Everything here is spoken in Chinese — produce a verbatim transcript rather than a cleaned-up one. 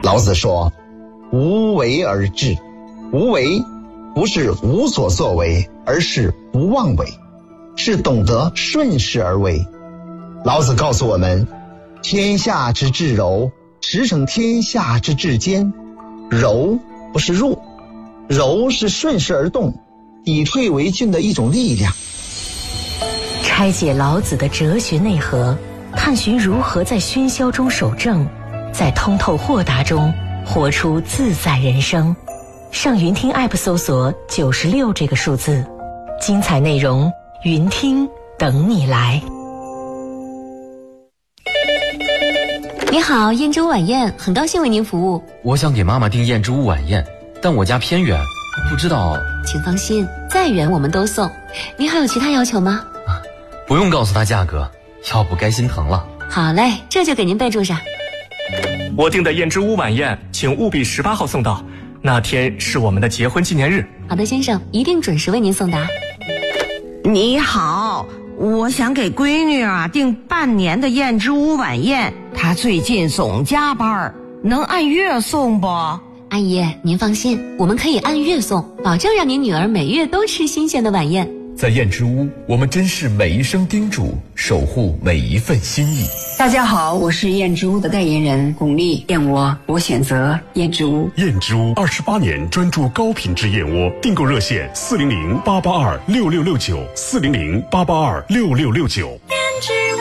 老子说，无为而治。无为不是无所作为，而是不妄为，是懂得顺势而为。老子告诉我们，天下之至柔，驰骋天下之至坚。柔不是弱，柔是顺势而动，以退为进的一种力量。 拆解老子的哲学内核，探寻如何在喧嚣中守正，在通透豁达中活出自在人生。上云听 App 搜索九十六这个数字，精彩内容云听等你来。 你好，燕之屋晚宴，很高兴为您服务。 我想给妈妈订燕之屋晚宴，但我家偏远，不知道。 请放心，再远我们都送。您还有其他要求吗？ 啊，不用告诉他价格，要不该心疼了。 好嘞，这就给您备注上。 我订的燕之屋晚宴，请务必十八号送到，那天是我们的结婚纪念日。 好的，先生，一定准时为您送达。 你好，我想给闺女啊订半年的燕之屋晚宴，她最近总加班，能按月送不？ 阿姨，您放心，我们可以按月送，保证让您女儿每月都吃新鲜的晚宴。 在燕之屋，我们珍视每一声叮嘱，守护每一份心意。 大家好，我是燕之屋的代言人巩俐，燕窝我选择燕之屋。 燕之屋二十八年专注高品质燕窝，订购热线四零零八八二六六六九四零零八八二六六六九。燕之屋。